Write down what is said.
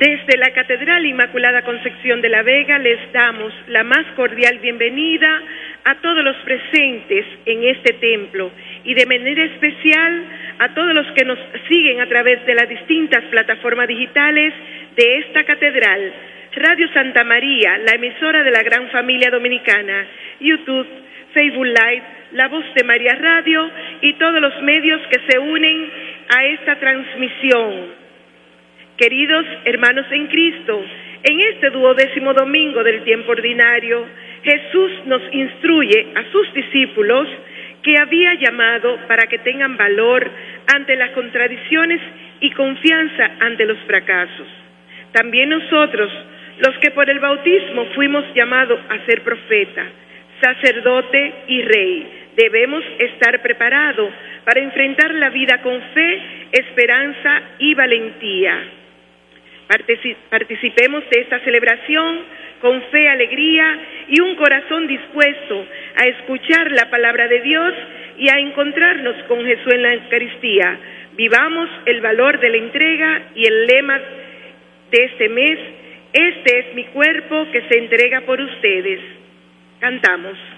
Desde la Catedral Inmaculada Concepción de la Vega les damos la más cordial bienvenida a todos los presentes en este templo y de manera especial a todos los que nos siguen a través de las distintas plataformas digitales de esta catedral, Radio Santa María, la emisora de la gran familia dominicana, YouTube, Facebook Live, La Voz de María Radio y todos los medios que se unen a esta transmisión. Queridos hermanos en Cristo, en este 12º domingo del tiempo ordinario, Jesús nos instruye a sus discípulos que había llamado para que tengan valor ante las contradicciones y confianza ante los fracasos. También nosotros, los que por el bautismo fuimos llamados a ser profeta, sacerdote y rey, debemos estar preparados para enfrentar la vida con fe, esperanza y valentía. Participemos de esta celebración con fe, alegría y un corazón dispuesto a escuchar la palabra de Dios y a encontrarnos con Jesús en la Eucaristía. Vivamos el valor de la entrega y el lema de este mes: este es mi cuerpo que se entrega por ustedes. Cantamos.